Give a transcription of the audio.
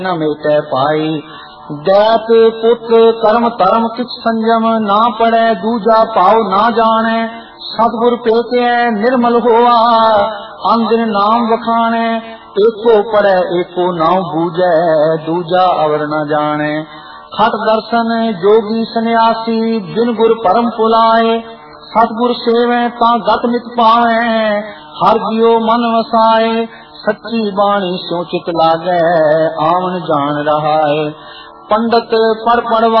न मेटे पाई। दैत पुत्र कर्म धर्म किछ संयम, ना पड़े दूजा पाव ना जाने। सतगुर पेटे निर्मल होआ, अंदिन नाम वखाने। एको पड़े एको नाव बूझे, दूजा अवर न जाने। खट दर्शन जोगी सन्यासी, बिन गुर परम पुलाए। सतगुर सेवे ता गत नित पावे, हर जियो मन वसाए। सच्ची बाणी स्यो चित लागे, आवन जान रहा है। पंडित पढ़ पढ़वा